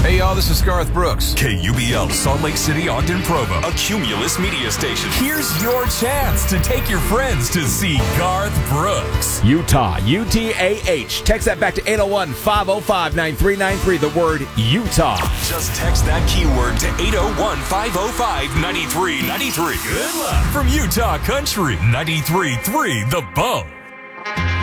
Hey, y'all, this is Garth Brooks. KUBL, Salt Lake City, Ogden, Provo, a Cumulus media station. Here's your chance to take your friends to see Garth Brooks. Utah, UTAH. Text that back to 801-505-9393, the word Utah. Just text that keyword to 801-505-9393. Good luck from Utah Country 93.3 The Bone.